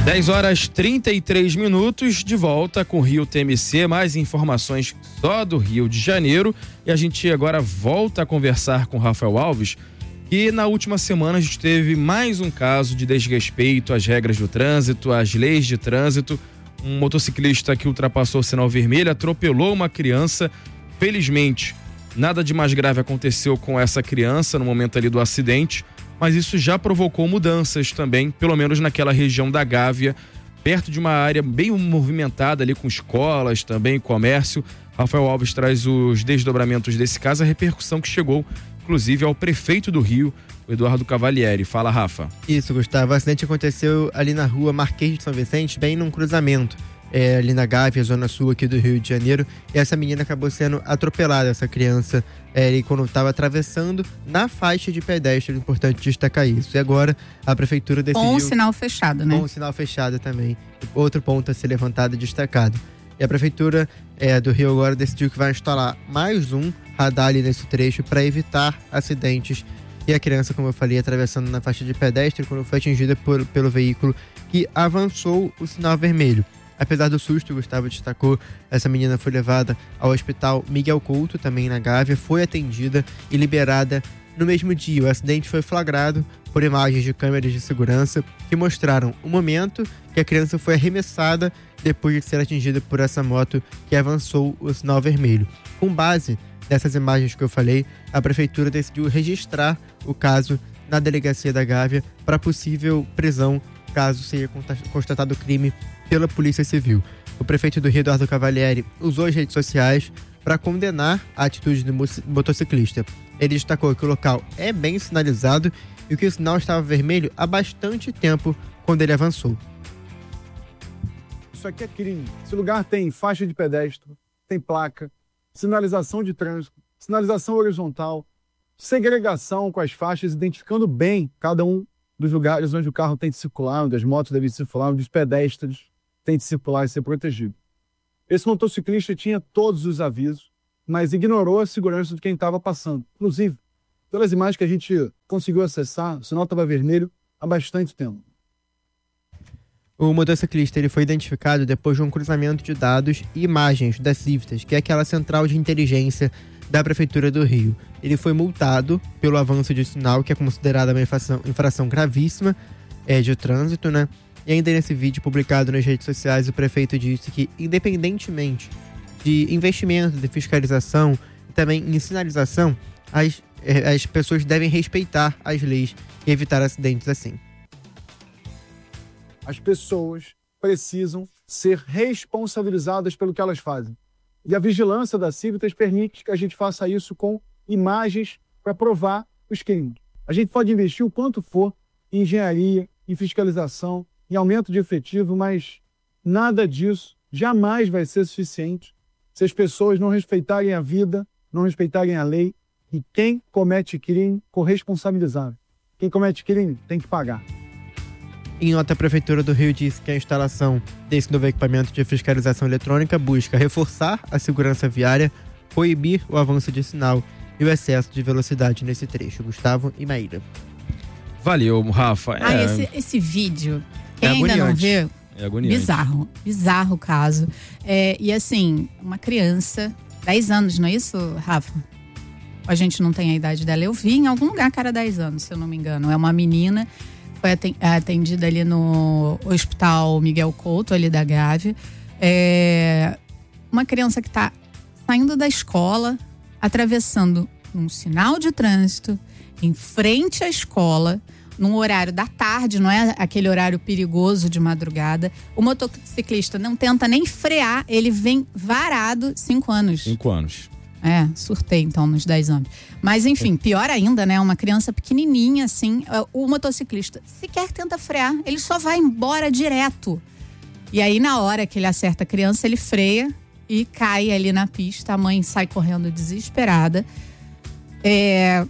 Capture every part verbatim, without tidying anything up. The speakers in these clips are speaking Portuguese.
dez horas e trinta e três minutos, de volta com o Rio T M C, mais informações só do Rio de Janeiro. E a gente agora volta a conversar com o Rafael Alves, que na última semana a gente teve mais um caso de desrespeito às regras do trânsito, às leis de trânsito. Um motociclista que ultrapassou o sinal vermelho atropelou uma criança. Felizmente, nada de mais grave aconteceu com essa criança no momento ali do acidente, mas isso já provocou mudanças também, pelo menos naquela região da Gávea, perto de uma área bem movimentada ali com escolas, também comércio. Rafael Alves traz os desdobramentos desse caso, a repercussão que chegou, inclusive, ao prefeito do Rio, o Eduardo Cavalieri. Fala, Rafa. Isso, Gustavo. O acidente aconteceu ali na rua Marquês de São Vicente, bem num cruzamento. É, ali na Gávea, zona sul aqui do Rio de Janeiro, e essa menina acabou sendo atropelada, essa criança, é, e quando estava atravessando na faixa de pedestre, é importante destacar isso. E agora a prefeitura decidiu... Com o sinal fechado, né? Com o sinal fechado também. Outro ponto a ser levantado e destacado. E a prefeitura é, do Rio agora decidiu que vai instalar mais um radar ali nesse trecho para evitar acidentes. E a criança, como eu falei, atravessando na faixa de pedestre quando foi atingida por, pelo veículo que avançou o sinal vermelho. Apesar do susto, o Gustavo destacou, essa menina foi levada ao hospital Miguel Couto, também na Gávea, foi atendida e liberada no mesmo dia. O acidente foi flagrado por imagens de câmeras de segurança que mostraram o momento que a criança foi arremessada depois de ser atingida por essa moto que avançou o sinal vermelho. Com base nessas imagens que eu falei, a prefeitura decidiu registrar o caso na delegacia da Gávea para possível prisão caso seja constatado crime pela Polícia Civil. O prefeito do Rio, Eduardo Cavalieri, usou as redes sociais para condenar a atitude do motociclista. Ele destacou que o local é bem sinalizado e que o sinal estava vermelho há bastante tempo quando ele avançou. Isso aqui é crime. Esse lugar tem faixa de pedestre, tem placa, sinalização de trânsito, sinalização horizontal, segregação com as faixas, identificando bem cada um dos lugares onde o carro tem de circular, onde as motos devem circular, onde os pedestres têm de circular e ser protegidos. Esse motociclista tinha todos os avisos, mas ignorou a segurança de quem estava passando. Inclusive, pelas imagens que a gente conseguiu acessar, o sinal estava vermelho há bastante tempo. O motociclista ele foi identificado depois de um cruzamento de dados e imagens da Civitas, que é aquela central de inteligência da Prefeitura do Rio. Ele foi multado pelo avanço de sinal, que é considerada uma infração, infração gravíssima é, de trânsito, né? E ainda nesse vídeo publicado nas redes sociais, o prefeito disse que, independentemente de investimento, de fiscalização e também em sinalização, as, as pessoas devem respeitar as leis e evitar acidentes assim. As pessoas precisam ser responsabilizadas pelo que elas fazem. E a vigilância da Civitas permite que a gente faça isso com imagens para provar os crimes. A gente pode investir o quanto for em engenharia, em fiscalização, em aumento de efetivo, mas nada disso jamais vai ser suficiente se as pessoas não respeitarem a vida, não respeitarem a lei, e quem comete crime, corresponsabilizável. Quem comete crime tem que pagar. Em nota, a Prefeitura do Rio disse que a instalação desse novo equipamento de fiscalização eletrônica busca reforçar a segurança viária, proibir o avanço de sinal e o excesso de velocidade nesse trecho. Gustavo e Maíra. Valeu, Rafa. Ah, é... esse, esse vídeo, quem é ainda não viu, é agoniante. Bizarro, bizarro o caso. É, e assim, uma criança, dez anos, não é isso, Rafa? A gente não tem a idade dela. Eu vi em algum lugar que era dez anos, se eu não me engano. É uma menina, foi atendida ali no Hospital Miguel Couto, ali da Gávea. É uma criança que está saindo da escola, atravessando um sinal de trânsito, em frente à escola, num horário da tarde, não é aquele horário perigoso de madrugada. O motociclista não tenta nem frear, ele vem varado, cinco anos. Cinco anos. É, surtei então nos dez anos. Mas enfim, pior ainda, né? Uma criança pequenininha assim, o motociclista sequer tenta frear, ele só vai embora direto. E aí na hora que ele acerta a criança, ele freia e cai ali na pista. A mãe sai correndo desesperada. É...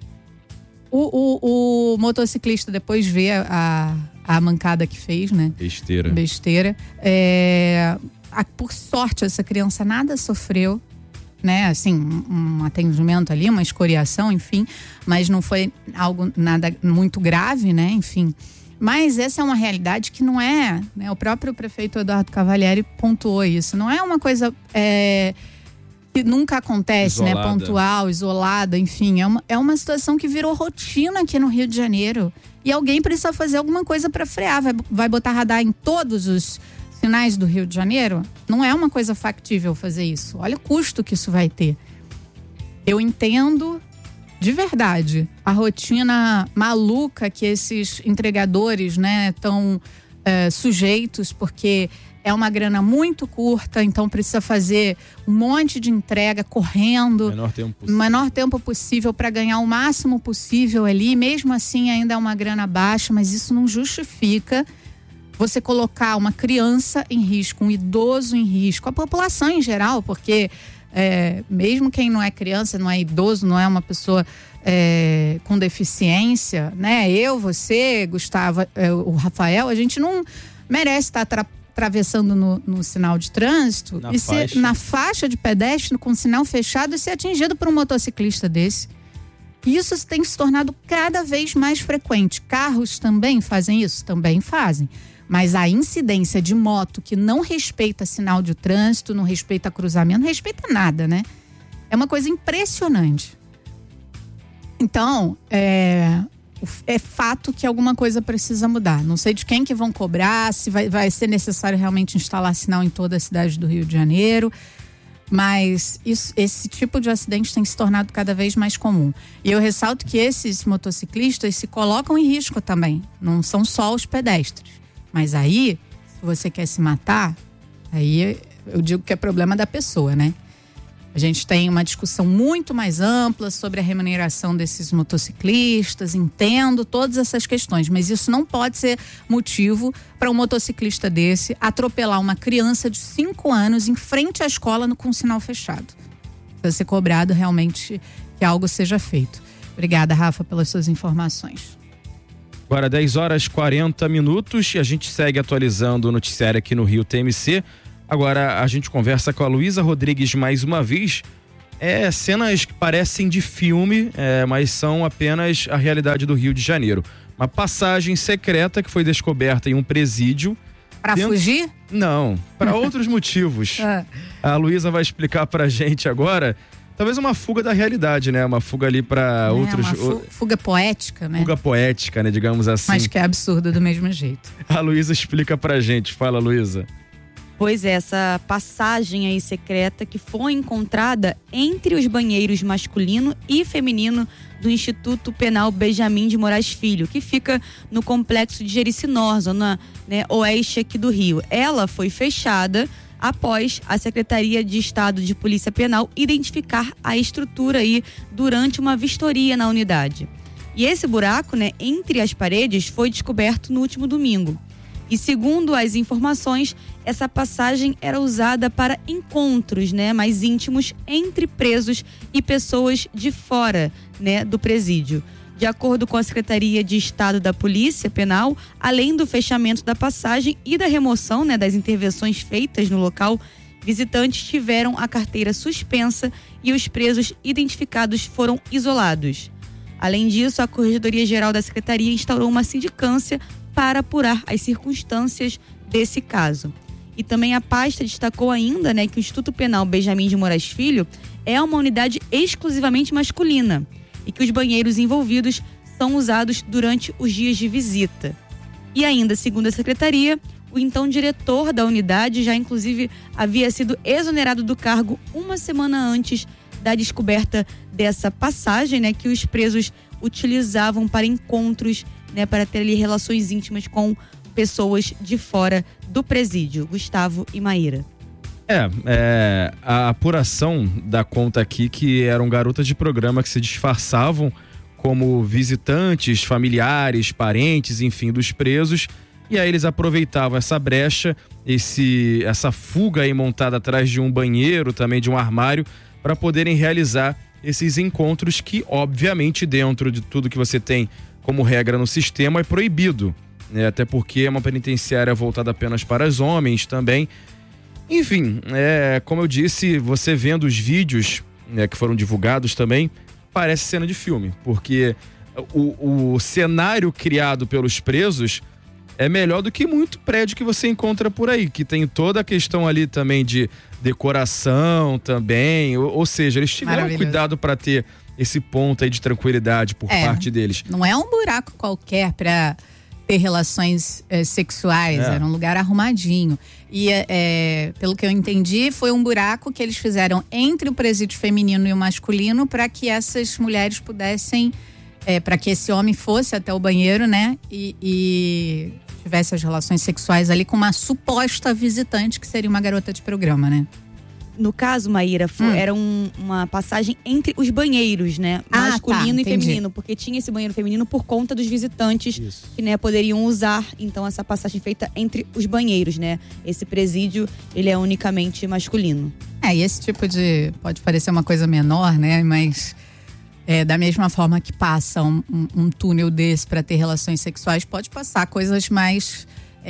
O, o, o motociclista depois vê a, a mancada que fez, né? Besteira. Besteira. É... A, por sorte, essa criança nada sofreu, né, assim, um atendimento ali, uma escoriação, enfim, mas não foi algo nada muito grave, né, enfim. Mas essa é uma realidade que não é, né, o próprio prefeito Eduardo Cavalieri pontuou isso, não é uma coisa é, que nunca acontece, isolada, né, pontual, isolada, enfim, é uma, é uma situação que virou rotina aqui no Rio de Janeiro e alguém precisa fazer alguma coisa para frear, vai, vai botar radar em todos os sinais do Rio de Janeiro? Não é uma coisa factível fazer isso, olha o custo que isso vai ter. Eu entendo de verdade a rotina maluca que esses entregadores, né, estão é, sujeitos, porque é uma grana muito curta, então precisa fazer um monte de entrega correndo, menor tempo possível. o menor tempo possível para ganhar o máximo possível ali, mesmo assim ainda é uma grana baixa, mas isso não justifica você colocar uma criança em risco, um idoso em risco, a população em geral, porque É, mesmo quem não é criança, não é idoso, não é uma pessoa é, com deficiência, né? Eu, você, Gustavo, é, o Rafael, a gente não merece estar tra- atravessando no, no sinal de trânsito na e faixa. ser na faixa de pedestre com sinal fechado e ser atingido por um motociclista desse. Isso tem se tornado cada vez mais frequente. Carros também fazem isso? Também fazem. Mas a incidência de moto que não respeita sinal de trânsito, não respeita cruzamento, não respeita nada, né? É uma coisa impressionante. Então, é, é fato que alguma coisa precisa mudar. Não sei de quem que vão cobrar, se vai, vai ser necessário realmente instalar sinal em toda a cidade do Rio de Janeiro. Mas isso, esse tipo de acidente tem se tornado cada vez mais comum. E eu ressalto que esses motociclistas se colocam em risco também. Não são só os pedestres. Mas aí, se você quer se matar, aí eu digo que é problema da pessoa, né? A gente tem uma discussão muito mais ampla sobre a remuneração desses motociclistas, entendo todas essas questões, mas isso não pode ser motivo para um motociclista desse atropelar uma criança de cinco anos em frente à escola no, com sinal fechado. Precisa ser cobrado realmente que algo seja feito. Obrigada, Rafa, pelas suas informações. Agora dez horas e quarenta minutos e a gente segue atualizando o noticiário aqui no Rio T M C. Agora a gente conversa com a Luísa Rodrigues mais uma vez. É cenas que parecem de filme, é, mas são apenas a realidade do Rio de Janeiro. Uma passagem secreta que foi descoberta em um presídio. Para dentro... fugir? Não, para outros motivos. Ah. A Luísa vai explicar pra gente agora. Talvez uma fuga da realidade, né? Uma fuga ali para é, outros... Uma fuga poética, né? Fuga poética, né? Digamos assim. Mas que é absurdo do mesmo jeito. A Luísa explica pra gente. Fala, Luísa. Pois é, essa passagem aí secreta que foi encontrada entre os banheiros masculino e feminino do Instituto Penal Benjamin de Moraes Filho, que fica no complexo de Jericinó, zona, né, oeste aqui do Rio. Ela foi fechada após a Secretaria de Estado de Polícia Penal identificar a estrutura aí durante uma vistoria na unidade. E esse buraco, né, entre as paredes foi descoberto no último domingo. E segundo as informações, essa passagem era usada para encontros, né, mais íntimos entre presos e pessoas de fora, né, do presídio. De acordo com a Secretaria de Estado da Polícia Penal, além do fechamento da passagem e da remoção, né, das intervenções feitas no local, visitantes tiveram a carteira suspensa e os presos identificados foram isolados. Além disso, a Corregedoria Geral da Secretaria instaurou uma sindicância para apurar as circunstâncias desse caso. E também a pasta destacou ainda, né, que o Instituto Penal Benjamin de Moraes Filho é uma unidade exclusivamente masculina e que os banheiros envolvidos são usados durante os dias de visita. E ainda, segundo a secretaria, o então diretor da unidade já inclusive havia sido exonerado do cargo uma semana antes da descoberta dessa passagem, né, que os presos utilizavam para encontros, né, para ter ali relações íntimas com pessoas de fora do presídio. Gustavo e Maíra. É, é, a apuração dá conta aqui que eram garotas de programa que se disfarçavam como visitantes, familiares, parentes, enfim, dos presos, e aí eles aproveitavam essa brecha, esse, essa fuga aí montada atrás de um banheiro, também de um armário, para poderem realizar esses encontros que, obviamente, dentro de tudo que você tem como regra no sistema, é proibido, né? Até porque é uma penitenciária voltada apenas para os homens também. Enfim, é, como eu disse, você vendo os vídeos, né, que foram divulgados também, parece cena de filme, porque o, o cenário criado pelos presos é melhor do que muito prédio que você encontra por aí, que tem toda a questão ali também de decoração também, ou, ou seja, eles tiveram cuidado para ter esse ponto aí de tranquilidade por é, parte deles. Não é um buraco qualquer para ter relações é, sexuais, é. Era um lugar arrumadinho. E é, pelo que eu entendi, foi um buraco que eles fizeram entre o presídio feminino e o masculino para que essas mulheres pudessem, é, para que esse homem fosse até o banheiro, né? E, e tivesse as relações sexuais ali com uma suposta visitante que seria uma garota de programa, né? No caso, Maíra, foi, hum. era um, uma passagem entre os banheiros, né? Ah, masculino tá, e feminino. Porque tinha esse banheiro feminino por conta dos visitantes Isso. que, né, poderiam usar. Então, essa passagem feita entre os banheiros, né? Esse presídio, ele é unicamente masculino. É, e esse tipo de... Pode parecer uma coisa menor, né? Mas... É, da mesma forma que passa um, um, um túnel desse para ter relações sexuais, pode passar coisas mais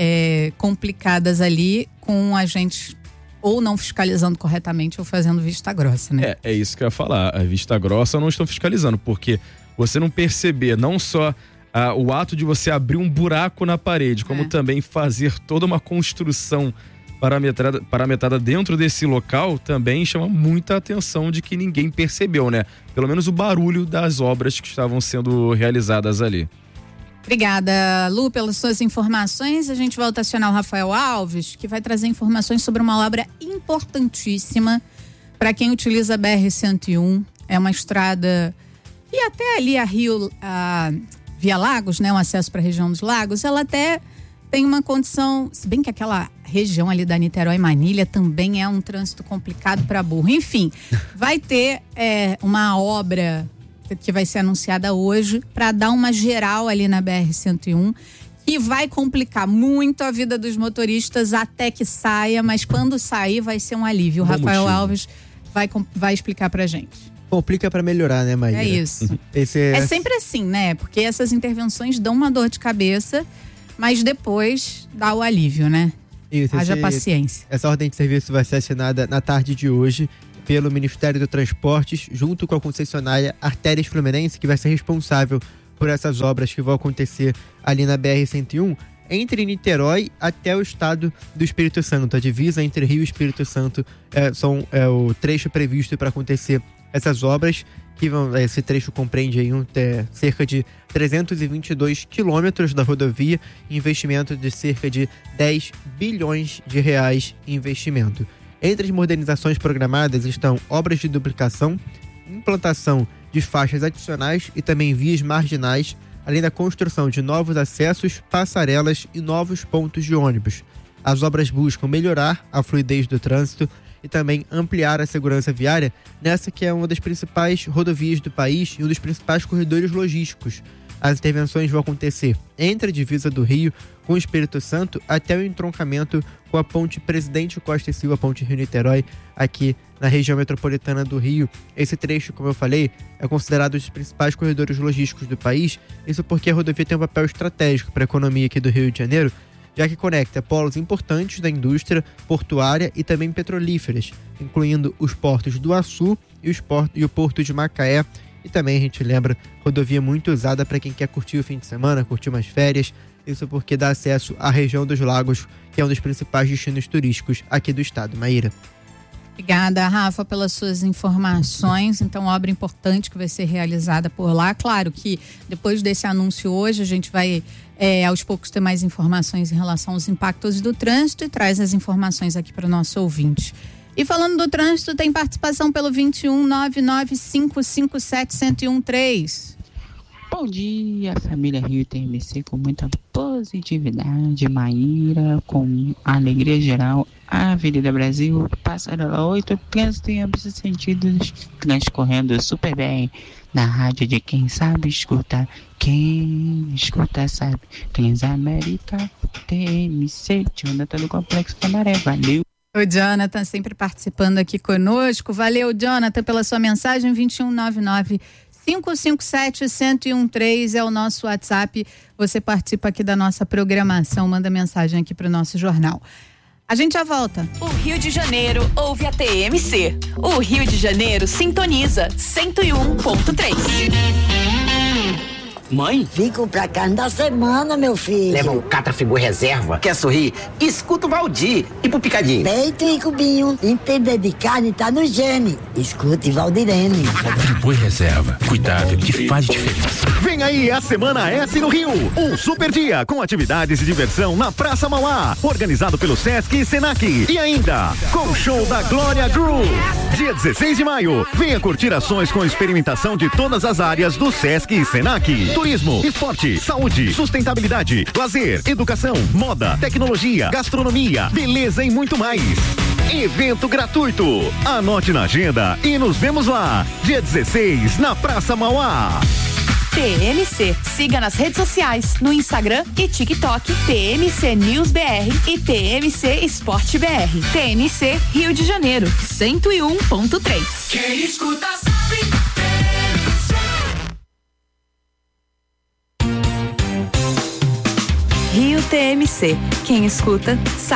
é, complicadas ali com a gente ou não fiscalizando corretamente ou fazendo vista grossa, né? É, é isso que eu ia falar. A vista grossa não estão fiscalizando, porque você não perceber não só ah, o ato de você abrir um buraco na parede, como é. também fazer toda uma construção parametrada, parametrada dentro desse local também chama muita atenção de que ninguém percebeu, né? Pelo menos o barulho das obras que estavam sendo realizadas ali. Obrigada, Lu, pelas suas informações. A gente volta a acionar o Rafael Alves, que vai trazer informações sobre uma obra importantíssima para quem utiliza a B R cento e um. É uma estrada que até ali a Rio, a Via Lagos, né? O acesso para a região dos lagos, ela até tem uma condição, se bem que aquela região ali da Niterói-Manilha também é um trânsito complicado para burro. Enfim, vai ter é, uma obra que vai ser anunciada hoje para dar uma geral ali na B R cento e um, que vai complicar muito a vida dos motoristas até que saia, mas quando sair vai ser um alívio. O Rafael motivo. Alves vai, vai explicar pra gente. Complica para melhorar, né, Maíra? É isso. Esse é... é sempre assim, né? Porque essas intervenções dão uma dor de cabeça, mas depois dá o alívio, né? Isso, Haja esse, paciência. Essa ordem de serviço vai ser assinada na tarde de hoje pelo Ministério do Transportes, junto com a concessionária Artérias Fluminense, que vai ser responsável por essas obras que vão acontecer ali na B R cento e um, entre Niterói até o estado do Espírito Santo. A divisa entre Rio e Espírito Santo é, são, é o trecho previsto para acontecer essas obras, que vão, esse trecho compreende aí um, é, cerca de trezentos e vinte e dois quilômetros da rodovia, investimento de cerca de dez bilhões de reais em investimento. Entre as modernizações programadas estão obras de duplicação, implantação de faixas adicionais e também vias marginais, além da construção de novos acessos, passarelas e novos pontos de ônibus. As obras buscam melhorar a fluidez do trânsito e também ampliar a segurança viária nessa que é uma das principais rodovias do país e um dos principais corredores logísticos. As intervenções vão acontecer entre a divisa do Rio com o Espírito Santo até o entroncamento com a ponte Presidente Costa e Silva, ponte Rio-Niterói, aqui na região metropolitana do Rio. Esse trecho, como eu falei, é considerado um dos principais corredores logísticos do país, isso porque a rodovia tem um papel estratégico para a economia aqui do Rio de Janeiro, já que conecta polos importantes da indústria portuária e também petrolíferas, incluindo os portos do Açu e, os portos, e o porto de Macaé. E também a gente lembra, rodovia muito usada para quem quer curtir o fim de semana, curtir umas férias, isso porque dá acesso à região dos lagos, que é um dos principais destinos turísticos aqui do estado. Maíra. Obrigada, Rafa, pelas suas informações. Então, obra importante que vai ser realizada por lá. Claro que depois desse anúncio hoje, a gente vai, é, aos poucos, ter mais informações em relação aos impactos do trânsito e traz as informações aqui para o nosso ouvinte. E falando do trânsito, tem participação pelo vinte e um, nove nove cinco cinco sete, um zero um três. Bom dia, família Rio T M C, com muita positividade, Maíra, com alegria geral, Avenida Brasil, Passarela oito, trânsito em ambos os sentidos, transcorrendo super bem, na rádio de quem sabe escutar, quem escuta sabe, Transamérica, T M C, Jonathan do Complexo Tamaré, valeu. O Jonathan sempre participando aqui conosco, valeu, Jonathan, pela sua mensagem. Vinte e um, nove nove cinco cinco sete, um zero um três é o nosso WhatsApp. Você participa aqui da nossa programação, manda mensagem aqui para o nosso jornal. A gente já volta. O Rio de Janeiro ouve a T M C. O Rio de Janeiro sintoniza cento e um ponto três. Mãe? Fico pra carne da semana, meu filho. Leva um Catrafigor reserva. Quer sorrir? Escuta o Valdir. E pro picadinho? Peito e cubinho. Entender de carne tá no gene. Escute Valdirene. Friboi reserva. Cuidado que faz diferença. Vem aí a Semana S no Rio. Um super dia com atividades e diversão na Praça Mauá. Organizado pelo Sesc e Senac. E ainda com o show da Glória Groove. Dia dezesseis de maio. Venha curtir ações com experimentação de todas as áreas do Sesc e Senac. Turismo, esporte, saúde, sustentabilidade, lazer, educação, moda, tecnologia, gastronomia, beleza e muito mais. Evento gratuito. Anote na agenda e nos vemos lá. Dia dezesseis, na Praça Mauá. T M C. Siga nas redes sociais, no Instagram e TikTok, T M C News B R e T M C Esporte B R. T M C Rio de Janeiro, cento e um ponto três. Quem escuta sabe. Rio T M C. Quem escuta sabe.